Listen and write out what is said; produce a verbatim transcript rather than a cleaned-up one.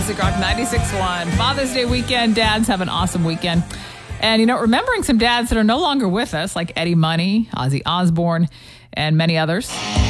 Music Rock ninety-six point one. Father's Day weekend. Dads, have an awesome weekend. And, you know, remembering some dads that are no longer with us, like Eddie Money, Ozzy Osbourne, and many others.